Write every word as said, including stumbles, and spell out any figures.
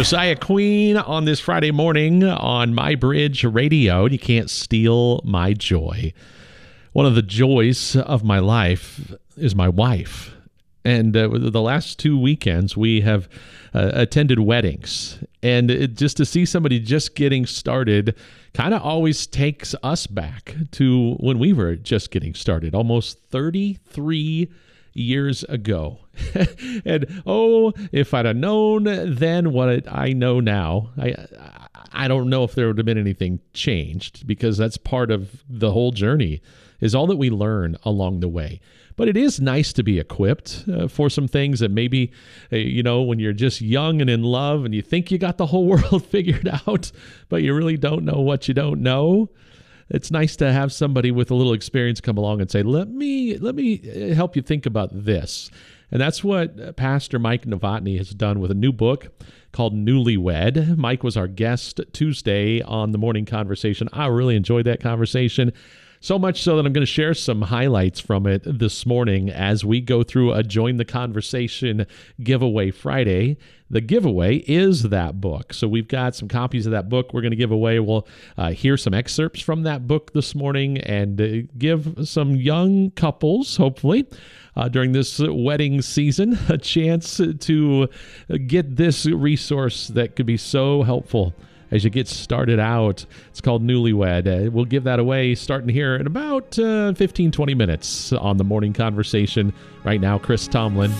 Josiah Queen on this Friday morning on My Bridge Radio. You can't steal my joy. One of the joys of my life is my wife. And uh, the last two weekends, we have uh, attended weddings. And it, just to see somebody just getting started kind of always takes us back to when we were just getting started, almost thirty-three years ago. And oh, if I'd have known then what I know now, I I don't know if there would have been anything changed, because that's part of the whole journey, is all that we learn along the way. But it is nice to be equipped uh, for some things that maybe, uh, you know, when you're just young and in love and you think you got the whole world figured out, but you really don't know what you don't know. It's nice to have somebody with a little experience come along and say, let me let me help you think about this. And that's what Pastor Mike Novotny has done with a new book called Newlywed. Mike was our guest Tuesday on the Morning Conversation. I really enjoyed that conversation. So much so that I'm going to share some highlights from it this morning as we go through a Join the Conversation giveaway Friday. The giveaway is that book. So we've got some copies of that book we're going to give away. We'll uh, hear some excerpts from that book this morning and uh, give some young couples, hopefully, uh, during this wedding season, a chance to get this resource that could be so helpful as you get started out. It's called Newlywed. Uh, we'll give that away starting here in about uh, fifteen, twenty minutes on the Morning Conversation. Right now, Chris Tomlin.